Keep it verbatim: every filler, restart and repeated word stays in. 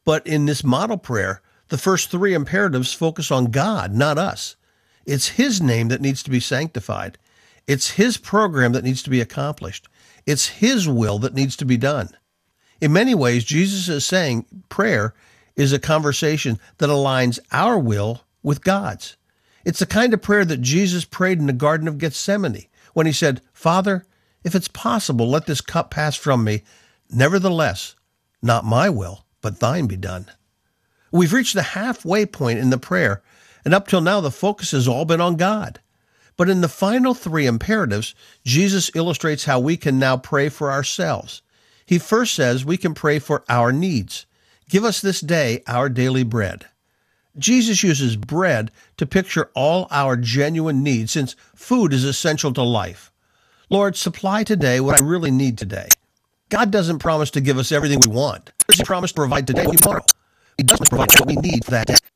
But in this model prayer, the first three imperatives focus on God, not us. It's his name that needs to be sanctified. It's his program that needs to be accomplished. It's his will that needs to be done. In many ways, Jesus is saying prayer is a conversation that aligns our will with God's. It's the kind of prayer that Jesus prayed in the Garden of Gethsemane when he said, "Father, if it's possible, let this cup pass from me. Nevertheless, not my will, but thine be done." We've reached the halfway point in the prayer, and up till now, the focus has all been on God. But in the final three imperatives, Jesus illustrates how we can now pray for ourselves. He first says we can pray for our needs. Give us this day our daily bread. Jesus uses bread to picture all our genuine needs, since food is essential to life. Lord, supply today what I really need today. God doesn't promise to give us everything we want. He promised to provide today what we tomorrow. He doesn't provide what we need for that day.